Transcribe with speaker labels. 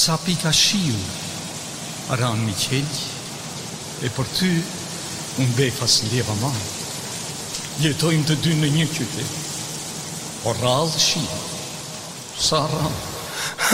Speaker 1: Ca pika shiu ran mi qelj, e për ty unë befas ndjeva ma. Jetojmë të dy në një qytet, por rallë shiu, sa rallë.